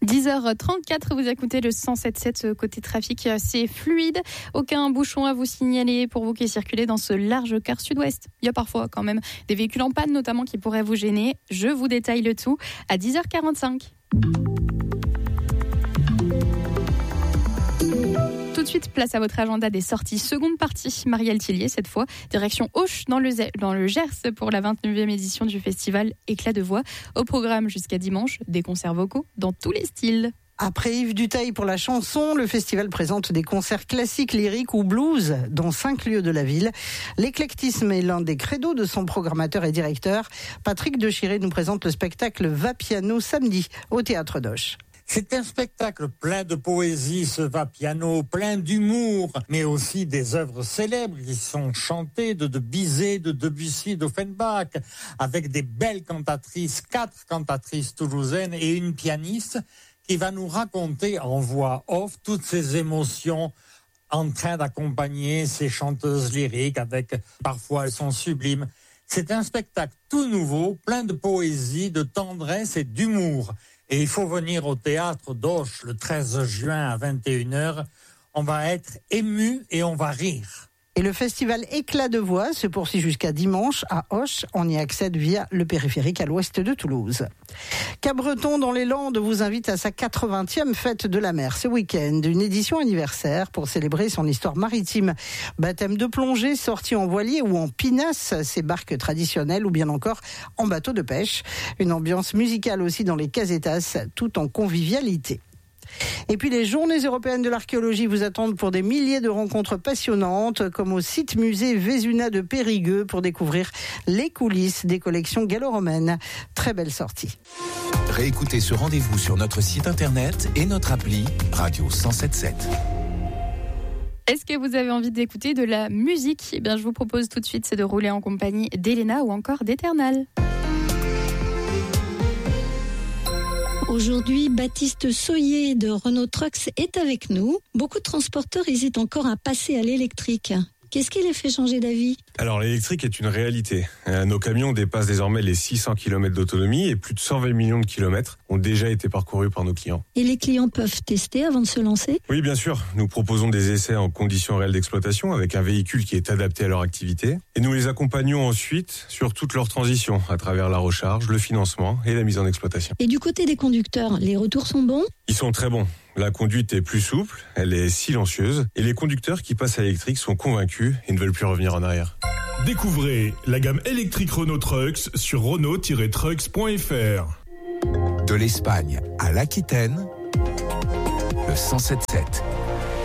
10h34, vous écoutez le 107.7 côté trafic, c'est fluide. Aucun bouchon à vous signaler pour vous qui circulez dans ce large quart sud-ouest. Il y a parfois quand même des véhicules en panne notamment qui pourraient vous gêner. Je vous détaille le tout à 10h45. Tout de suite, place à votre agenda des sorties. Seconde partie, Marielle Tillier cette fois. Direction Auch dans le Gers pour la 29e édition du festival Éclat de voix. Au programme jusqu'à dimanche, des concerts vocaux dans tous les styles. Après Yves Duteil pour la chanson, le festival présente des concerts classiques, lyriques ou blues dans 5 lieux de la ville. L'éclectisme est l'un des credos de son programmateur et directeur. Patrick Dechiré nous présente le spectacle Va Piano samedi au Théâtre d'Auch. C'est un spectacle plein de poésie, ce va-piano, plein d'humour, mais aussi des œuvres célèbres qui sont chantées de Bizet, de Debussy, d'Offenbach, avec des belles cantatrices, 4 cantatrices toulousaines et une pianiste qui va nous raconter en voix off toutes ces émotions en train d'accompagner ces chanteuses lyriques avec, parfois elles sont sublimes. C'est un spectacle tout nouveau, plein de poésie, de tendresse et d'humour. Et il faut venir au théâtre d'Auch le 13 juin à 21h. On va être ému et on va rire. Et le festival Éclat de voix se poursuit jusqu'à dimanche à Auch. On y accède via le périphérique à l'ouest de Toulouse. Cabreton dans les Landes vous invite à sa 80e fête de la mer ce week-end. Une édition anniversaire pour célébrer son histoire maritime. Baptême de plongée, sortie en voilier ou en pinasse, ces barques traditionnelles ou bien encore en bateau de pêche. Une ambiance musicale aussi dans les casetas, tout en convivialité. Et puis les Journées européennes de l'archéologie vous attendent pour des milliers de rencontres passionnantes, comme au site musée Vézuna de Périgueux pour découvrir les coulisses des collections gallo-romaines. Très belle sortie. Réécoutez ce rendez-vous sur notre site internet et notre appli Radio 107.7. Est-ce que vous avez envie d'écouter de la musique ? Eh bien, je vous propose tout de suite, c'est de rouler en compagnie d'Elena ou encore d'Eternal. Aujourd'hui, Baptiste Soyer de Renault Trucks est avec nous. Beaucoup de transporteurs hésitent encore à passer à l'électrique. Qu'est-ce qui les fait changer d'avis ? Alors l'électrique est une réalité. Nos camions dépassent désormais les 600 km d'autonomie et plus de 120 millions de kilomètres ont déjà été parcourus par nos clients. Et les clients peuvent tester avant de se lancer ? Oui, bien sûr. Nous proposons des essais en conditions réelles d'exploitation avec un véhicule qui est adapté à leur activité. Et nous les accompagnons ensuite sur toute leur transition à travers la recharge, le financement et la mise en exploitation. Et du côté des conducteurs, les retours sont bons ? Ils sont très bons. La conduite est plus souple, elle est silencieuse et les conducteurs qui passent à l'électrique sont convaincus et ne veulent plus revenir en arrière. Découvrez la gamme électrique Renault Trucks sur Renault-Trucks.fr. De l'Espagne à l'Aquitaine, le 107.7.